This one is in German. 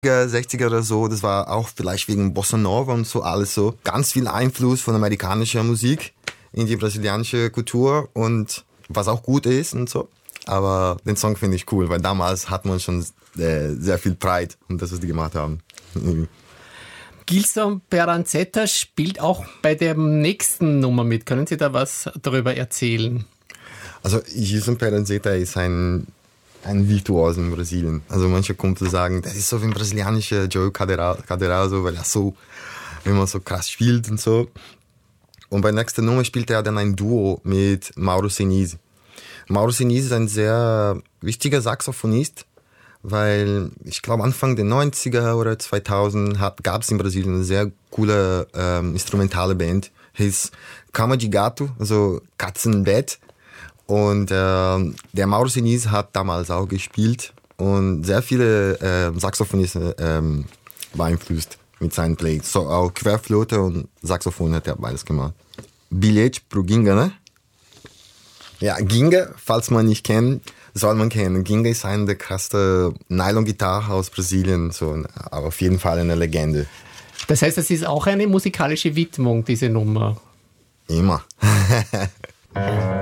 60er oder so, das war auch vielleicht wegen Bossa Nova und so alles so. Ganz viel Einfluss von amerikanischer Musik in die brasilianische Kultur und was auch gut ist und so. Aber den Song finde ich cool, weil damals hat man schon sehr viel Pride und das, was die gemacht haben. Gilson Peranzetta spielt auch bei der nächsten Nummer mit. Können Sie da was darüber erzählen? Also Gilson Peranzetta ist ein Virtuos in Brasilien. Also manche kommen zu sagen, das ist so wie ein brasilianischer Joe Caderauso, weil er so immer so krass spielt und so. Und bei der nächsten Nummer spielt er dann ein Duo mit Mauro Senise. Mauro Senise ist ein sehr wichtiger Saxophonist, weil ich glaube Anfang der 90er oder 2000 gab es in Brasilien eine sehr coole instrumentale Band, hieß Cama de Gato, also Katzenbett. Und der Mauro Senise hat damals auch gespielt und sehr viele Saxophonisten beeinflusst mit seinen Plays. So auch Querflöte und Saxophon hat er beides gemacht. Bilhete pro Ginga, ne? Ja, Ginga, falls man nicht kennt, soll man kennen. Ginga ist eine der krassesten Nylon-Gitarre aus Brasilien, so, aber auf jeden Fall eine Legende. Das heißt, es ist auch eine musikalische Widmung, diese Nummer? Immer.